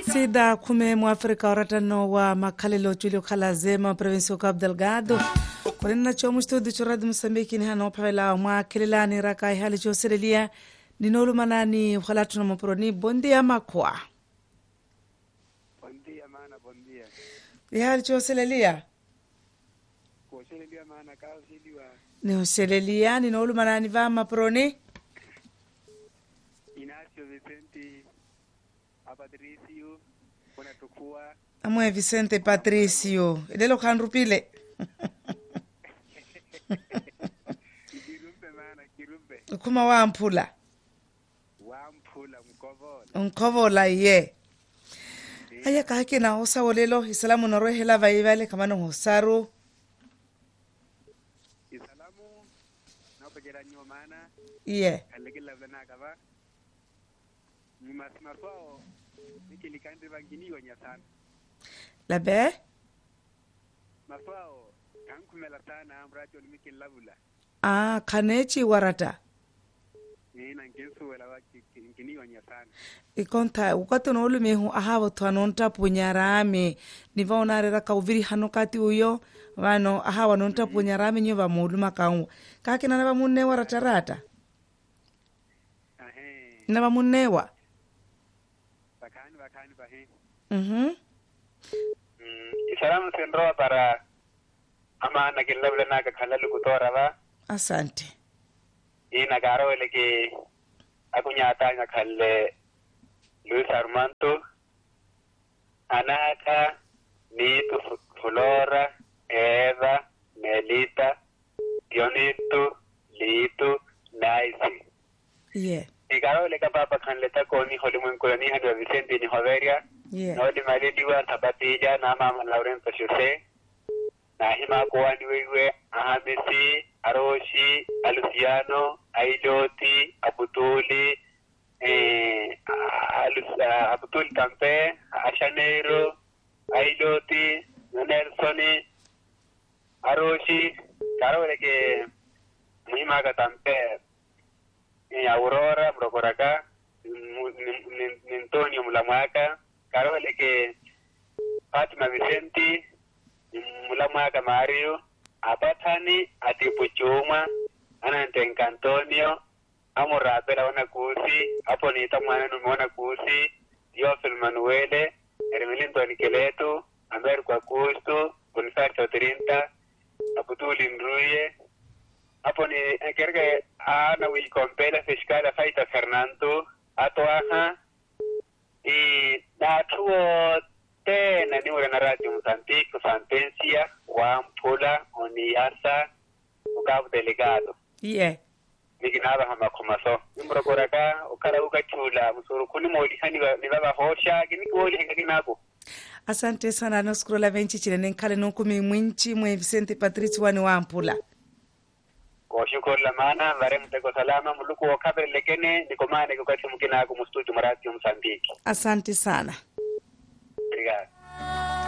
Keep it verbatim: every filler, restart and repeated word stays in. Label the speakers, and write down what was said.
Speaker 1: Sida kume muafrika oratano wa makalelo Julio Kalazema provinsi wa Cabo Delgado kwenye chomu studio choradi Msambiki ni hano pavela mwa kelelani raka hali choserelia ninolu manani wakhalatu na maproni bondi ya makwa
Speaker 2: bondi ya maana bondi
Speaker 1: ya hali choserelia
Speaker 2: koserelia maana kausiliwa
Speaker 1: ni hoserelia ninolu manani va maproni
Speaker 2: Inacio Vicente Patricio kuna tukua
Speaker 1: amwe Vicente Patricio idelo khandrupile
Speaker 2: kirumbe maana kirumbe
Speaker 1: kuma wampula
Speaker 2: wampula mkovola
Speaker 1: unkovola ye aya kahake na hosa wolelo isalamu na rohela vaivale kama no hosaru
Speaker 2: isalamu na pejera nyomana
Speaker 1: ye
Speaker 2: alegela bana kaba ni masima kwao nikilikande bangini wanya sana
Speaker 1: labe
Speaker 2: maswao kankumela sana amracho limiki labula
Speaker 1: ah kanechi warata
Speaker 2: nina ngensu wala waki ngini wanya sana
Speaker 1: ikonta ukati no lumehu ahavo twanonta punyarame nivaonarera kauviri hanokati uyo vano ahawa nonta punyarame nyo vamuluma kangu kakina na vamunne warata rata
Speaker 2: ahe
Speaker 1: na vamunnewa
Speaker 2: bakani bakani bahe
Speaker 1: mhm
Speaker 2: mm isalamu sendro para ama na kilabla na ka khalalu kutora ba
Speaker 1: asante
Speaker 2: ina garo leke akunya tanya khalle Luis Armando Anaka Nito Flora Eva Melita Dionito Lito Naisi
Speaker 1: ye
Speaker 2: igaro leka papa khanle ta koni holimwen koloni hadu Vicente ni Hoveria
Speaker 1: ye
Speaker 2: no di malediwa sabatija na mama Lauren Pachuse na hima kwani wewe ahamisi Aroshi Aluciano Aidoti Abutuli eh Alus Abutuli Tampe Ashanero Aidoti Nelsoni Aroshi karole ke muhima ka Tampe eh Aurora Brocoraka Antonio Mulamwaka karole ke Fatima Vicente Mulamwaka Mario Abatani atipuchuma anantenka Antonio amurapela wana kusi hapo ni tamwana numeona kusi Diofil Manuele Hermelinto Nikeletu Amber kwa Kusto Bonifacio Trinta Abutuli Nruye hapo ni kerke ana wikompela fiskala Faita Fernando atoaha i natuo tena ni wana radio Mozambique Santencia Wampula Oniasa Cabo Delgado
Speaker 1: ye
Speaker 2: nikinaba hama kumaso nimrokoraka ukara ukachula musuru kuni modi hani ni baba hosha kinikoli hengakinako
Speaker 1: asante sana no scrolla venchi chile nenkale no kumi mwinchi mwe Vicente Patricio wani wampula
Speaker 2: ko shukola mana bare mteko salama muluku wakabe lekene nikomane kwa simu kinako mustudio marati Mozambique
Speaker 1: asante sana
Speaker 2: obrigado